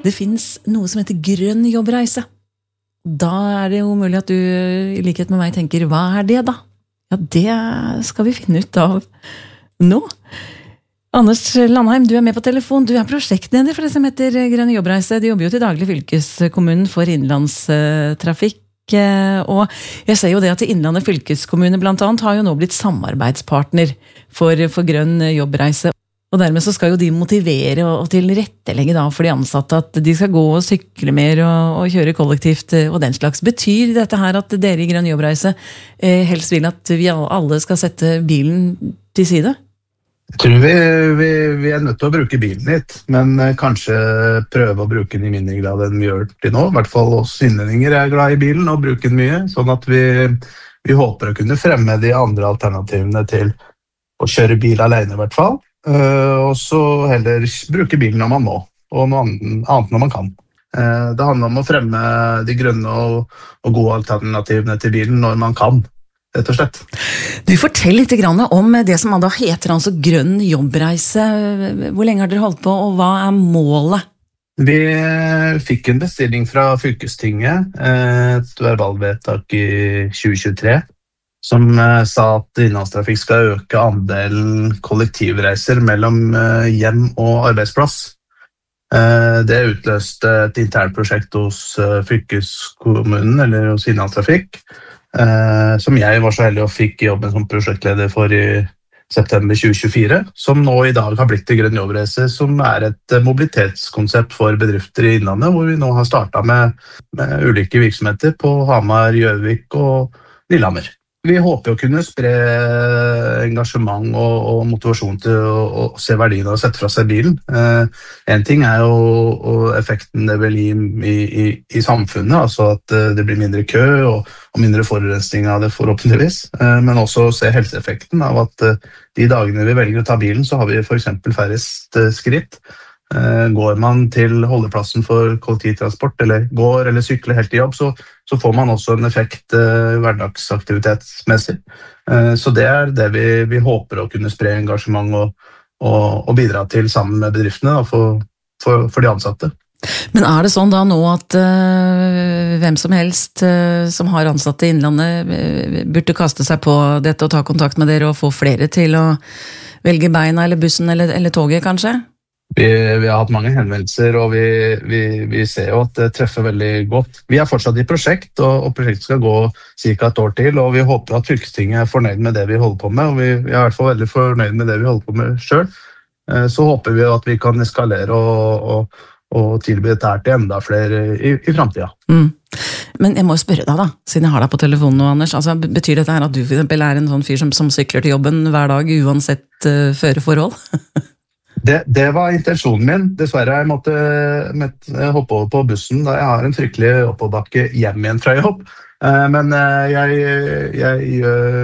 det finnes noe som heter grønn jobbreise. Da det jo mulig at du, i likhet med meg, tenker, hva det da? Ja, det skal vi finne ut av nå. Anders Landheim, du med på telefon. Du prosjektleder for det som heter Grønn jobbreise. De jobber jo til daglig fylkeskommunen for innlandstrafikk. Og jeg ser jo det at Innlandet fylkeskommune blant annet har jo nå blitt samarbeidspartner for Grønn jobbreise. Og dermed så skal jo de motivere og tilrettelegge da for de ansatte at de skal gå og sykle mer og kjøre kollektivt og den slags. Betyr dette her at dere i Grønn jobbreise helst vil at vi alle skal sette bilen til side? Jeg tror vi nødt til å bruke bilen litt, men kanskje prøve å bruke den i mindre grad enn vi gjør til nå. I hvert fall oss innlendinger glad i bilen og bruker den mye, sånn at vi håper å kunne fremme de andre alternativene til å kjøre bil alene i hvert fall. Og så heller bruke bilen når man må, og noe annet når man kan. Det handler om å fremme de grønne og gode alternativene til bilen når man kan, rett og slett. Du forteller litt om det som da heter altså Grønn jobbreise. Hvor lenge har dere holdt på, og hva målet? Vi fikk en bestilling fra fylkestinget, et verbalvedtak i 2023, som sa at innlandstrafikk skal øke andelen kollektivreiser mellom hjem og arbeidsplass. Det utløste et internt prosjekt hos fylkeskommunen, eller hos innlandstrafikk, som jeg var så heldig og fikk jobben som prosjektleder for i september 2024, som nå i dag har blitt til Grønn jobbreise, som et mobilitetskonsept for bedrifter i Innlandet, hvor vi nå har startet med ulike virksomheter på Hamar, Gjøvik og Lillehammer. Vi håper å kunne spre engasjement og motivasjon til å se verdien og sette fra seg bilen. En ting jo effekten det vil gi i samfunnet, altså at det blir mindre kø og mindre forurensning av det forhåpentligvis, men også se helseeffekten av at de dagene vi velger å ta bilen, så har vi for eksempel færrest skritt. Går man til holdeplassen for kollektivtransport, eller går eller sykler helt til jobb, så får man også en effekt hverdagsaktivitetsmessig. Så det det vi håper å kunne spre engasjement og bidra til sammen med bedriftene for de ansatte. Men det sånn da nå at hvem som helst som har ansatte i Innlandet burde kaste seg på dette og ta kontakt med dere og få flere til å velge beina eller bussen eller toget kanskje? Vi har hatt mange henvendelser, og vi ser jo at det treffer veldig godt. Vi fortsatt i prosjekt, og prosjektet skal gå cirka et år til, og vi håper at fylkestinget fornøyd med det vi holder på med, og vi i hvert fall veldig fornøyd med det vi holder på med selv. Så håper vi at vi kan eskalere og tilby dette her til enda flere i fremtiden. Men jeg må spørre deg da, siden jeg har deg på telefonen nå, Anders, altså, betyr dette her at du for eksempel en sånn fyr som sykler til jobben hver dag uansett føreforhold? Det var intensjonen min. Dessverre jeg måtte hoppe over på bussen da jeg har en fryktelig oppoverbakke hjem igjen fra jobb. Men jeg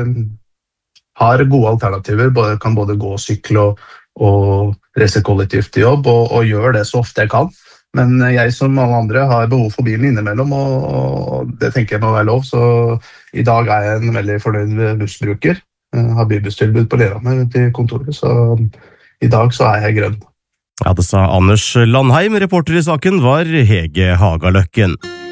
har gode alternativer. Kan både gå og sykle og reise kollektivt til jobb, og gjør det så ofte jeg kan. Men jeg som alle andre har behov for bilen innimellom, og det tenker jeg må være lov. Så i dag jeg en veldig fornøyd bussbruker. Jeg har bybusstilbud på Lillehammer til kontoret, så i dag så jeg grønn. Ja, det sa Anders Landheim. Reporter i saken var Hege Hagaløkken.